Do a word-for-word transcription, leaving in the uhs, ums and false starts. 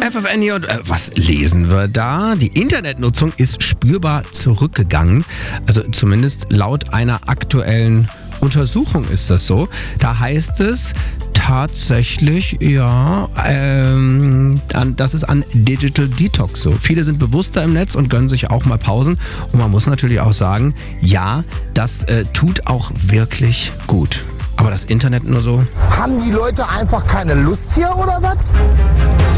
F F N hier und äh, was lesen wir da? Die Internetnutzung ist spürbar zurückgegangen. Also zumindest laut einer aktuellen Untersuchung ist das so. Da heißt es tatsächlich, ja, ähm, an, das ist an Digital Detox so. Viele sind bewusster im Netz und gönnen sich auch mal Pausen. Und man muss natürlich auch sagen, ja, das äh, tut auch wirklich gut. Aber das Internet nur so. Haben die Leute einfach keine Lust hier oder was?